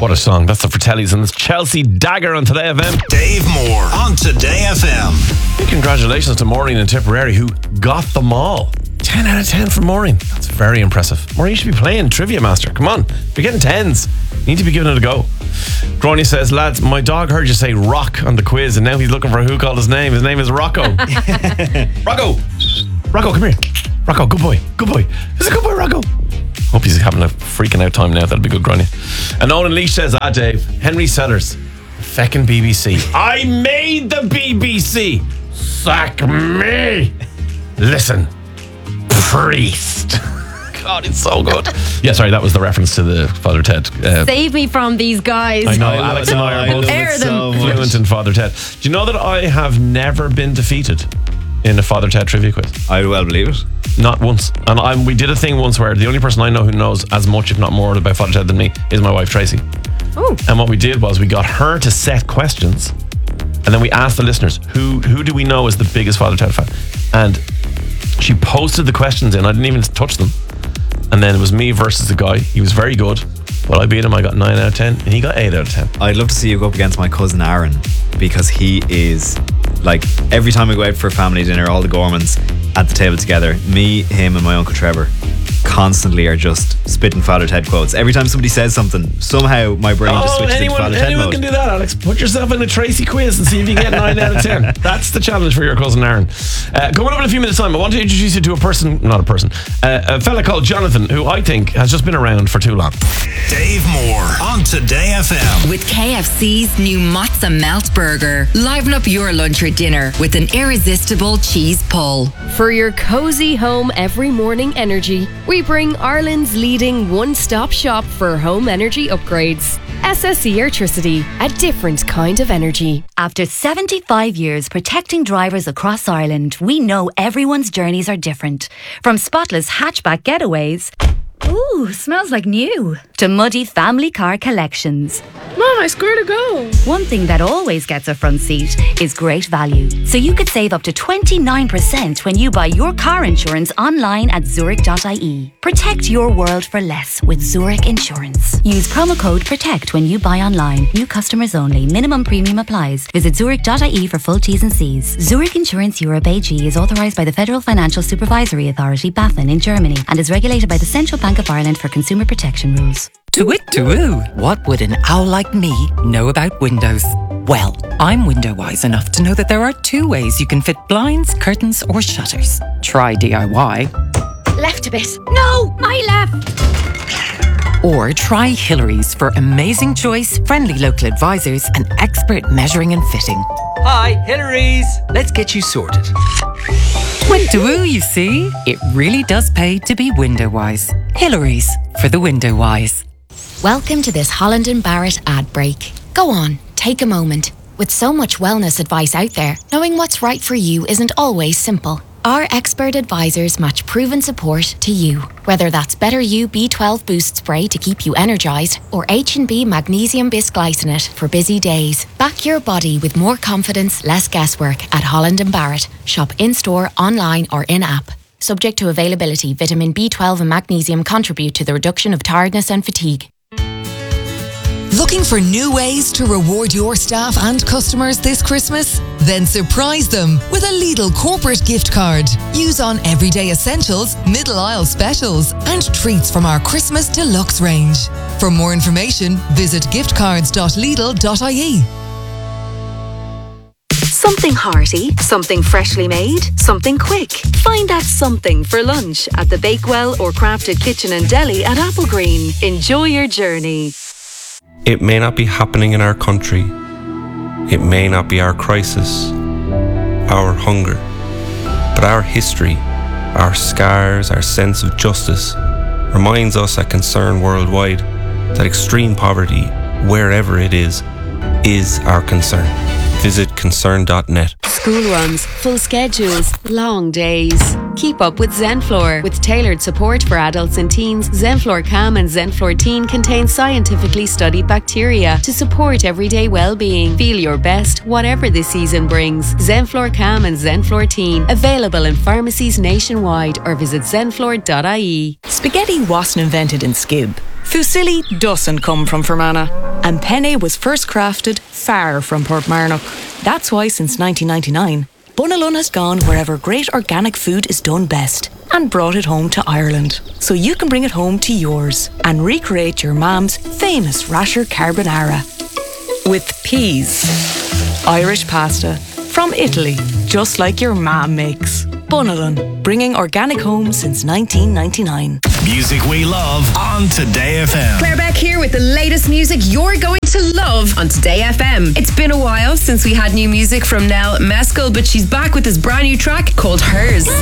What a song. That's the Fratellis and it's Chelsea Dagger on Today FM. Dave Moore on Today FM. Big congratulations to Maureen in Tipperary who got them all. 10 out of 10 for Maureen. That's very impressive. Maureen, you should be playing Trivia Master. Come on. You're getting 10s. You need to be giving it a go. Groney says, lads, my dog heard you say rock on the quiz and now he's looking for who called his name. His name is Rocco. Rocco, come here. Rocco, good boy. Good boy. He's a good boy, Rocco. Hope he's having a freaking out time now. That'll be good, Groney. And Owen Leash says, Dave, Henry Sellers, feckin' BBC. I made the BBC. Sack me. Listen, priest. God, it's so good. Yeah, sorry, that was the reference to the Father Ted. Save me from these guys. I know, Alex and I are both fluent in Father Ted. Do you know that I have never been defeated in a Father Ted trivia quiz? I well believe it. Not once. And we did a thing once where the only person I know who knows as much, if not more, about Father Ted than me is my wife, Tracy. Oh. And what we did was we got her to set questions and then we asked the listeners, who do we know is the biggest Father Ted fan? And she posted the questions in. I didn't even touch them. And then it was me versus the guy. He was very good. But I beat him. I got 9 out of 10 and he got 8 out of 10. I'd love to see you go up against my cousin Aaron, because he is like, every time we go out for a family dinner, all the Gormans at the table together, me, him and my Uncle Trevor constantly are just spitting Father Ted quotes. Every time somebody says something, somehow my brain just switches into Father Ted mode. Anyone can do that, Alex. Put yourself in a Tracy quiz and see if you can get 9 out of 10. That's the challenge for your cousin Aaron. Coming up in a few minutes time, I want to introduce you to a fella called Jonathan, who I think has just been around for too long. Dave Moore on Today FM. With KFC's new Mozza Melt Burger. Liven up your lunch or dinner with an irresistible cheese pull. For your cozy home every morning energy, we bring Ireland's leading one-stop shop for home energy upgrades. SSE Airtricity, a different kind of energy. After 75 years protecting drivers across Ireland, we know everyone's journeys are different. From spotless hatchback getaways, ooh, smells like new, to muddy family car collections. Mom, I swear to go. One thing that always gets a front seat is great value. So you could save up to 29% when you buy your car insurance online at Zurich.ie. Protect your world for less with Zurich Insurance. Use promo code PROTECT when you buy online. New customers only. Minimum premium applies. Visit Zurich.ie for full T's and C's. Zurich Insurance Europe AG is authorised by the Federal Financial Supervisory Authority, BaFin, in Germany, and is regulated by the Central Bank of Ireland for consumer protection rules. To-woo. What would an owl like me know about windows? Well, I'm window wise enough to know that there are 2 ways you can fit blinds, curtains or shutters. Try DIY. Left a bit. No, my left. Or try Hillary's for amazing choice, friendly local advisors and expert measuring and fitting. Hi, Hillary's. Let's get you sorted. Window, you see? It really does pay to be window wise. Hillary's for the window wise. Welcome to this Holland & Barrett ad break. Go on, take a moment. With so much wellness advice out there, knowing what's right for you isn't always simple. Our expert advisors match proven support to you. Whether that's Better You B12 Boost Spray to keep you energised, or H&B Magnesium Bisglycinate for busy days. Back your body with more confidence, less guesswork at Holland & Barrett. Shop in-store, online or in-app. Subject to availability, vitamin B12 and magnesium contribute to the reduction of tiredness and fatigue. Looking for new ways to reward your staff and customers this Christmas? Then surprise them with a Lidl corporate gift card. Use on everyday essentials, middle aisle specials, and treats from our Christmas deluxe range. For more information, visit giftcards.lidl.ie. Something hearty, something freshly made, something quick. Find that something for lunch at the Bakewell or Crafted Kitchen and Deli at Applegreen. Enjoy your journey. It may not be happening in our country. It may not be our crisis, our hunger, but our history, our scars, our sense of justice reminds us at Concern Worldwide that extreme poverty, wherever it is our concern. Visit concern.net. School runs, full schedules, long days. Keep up with Zenflor. With tailored support for adults and teens, Zenflor Calm and Zenflor Teen contain scientifically studied bacteria to support everyday well-being. Feel your best, whatever the season brings. Zenflor Calm and Zenflor Teen. Available in pharmacies nationwide or visit zenflor.ie. Spaghetti wasn't invented in Skib. Fusilli doesn't come from Fermanagh, and Penne was first crafted far from Portmarnock. That's why since 1999, Bunalun has gone wherever great organic food is done best and brought it home to Ireland. So you can bring it home to yours and recreate your mam's famous rasher carbonara. With peas. Irish pasta from Italy, just like your mam makes. Bunalun, bringing organic home since 1999. Music we love on Today FM. Claire Beck here with the latest music you're going to love on Today FM. It's been a while since we had new music from Nell Meskel, but she's back with this brand new track called Hers.